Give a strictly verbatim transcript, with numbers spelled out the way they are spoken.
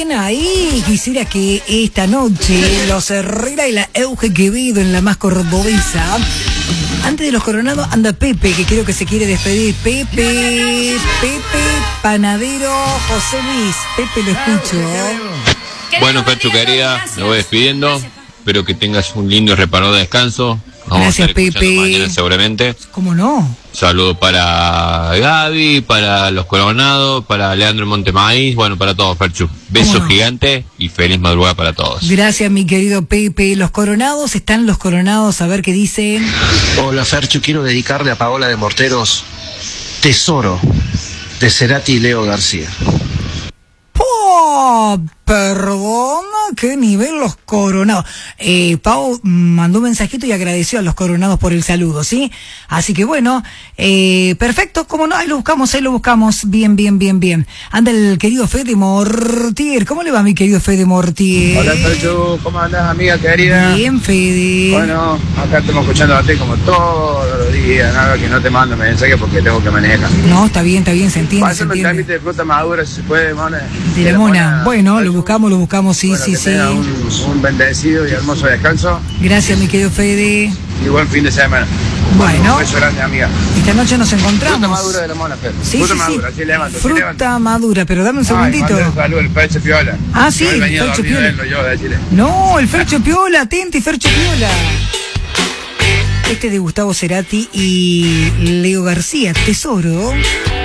bien ahí. Quisiera que esta noche los Herrera y la Euge Quevedo en la más cordobesa. Antes de los coronados anda Pepe, que creo que se quiere despedir. Pepe, Pepe, Panadero, José Luis. Pepe, lo escucho. Bueno, Perchu querida, me voy despidiendo. Espero que tengas un lindo y reparador descanso. Vamos Gracias, a estar escuchando Pepe. mañana seguramente. ¿Cómo no? Saludo para Gaby, para los coronados, para Leandro Montemaíz, bueno, para todos, Perchu. Beso no? gigante y feliz madrugada para todos. Gracias, mi querido Pepe. Los coronados, están los coronados, a ver qué dicen. Hola, Ferchu, quiero dedicarle a Paola de Morteros Tesoro, de Cerati y Leo García. ¡Oh! Perdona, qué nivel los coronados. Eh, Pau mandó un mensajito y agradeció a los coronados por el saludo, ¿sí? Así que bueno, eh, perfecto, como no, ahí lo buscamos, ahí lo buscamos. Bien, bien, bien, bien. Anda el querido Fede Mortier. ¿Cómo le va, mi querido Fede Mortier? Hola, Perchu, ¿cómo andás, amiga querida? Bien, Fede. Bueno, acá estamos escuchando a ti como todos los días, nada que no te mando mensaje porque tengo que manejar. No, está bien, está bien, se entiende, se Pásame el entiende. trámite de fruta madura, si se puede, mona. De la mona. Bueno, lo buscamos, lo buscamos, sí, Bueno, sí, que sí. tenga Un, un bendecido y hermoso descanso Gracias, mi querido Fede. y buen fin de semana. Bueno, Un beso grande, amiga. esta noche nos encontramos. Fruta madura de la mona, Fer. Sí, fruta sí, sí. madura, así levanto, así Fruta levanto. madura, pero dame un segundito. Ay, mandale salud, el Fercho Piola. Ah, sí, Yo he venido el Fercho dormido, Piola. vengo yo de Chile. No, el Fercho Piola, atenti, Fercho Piola. Este de Gustavo Cerati y Leo García, Tesoro.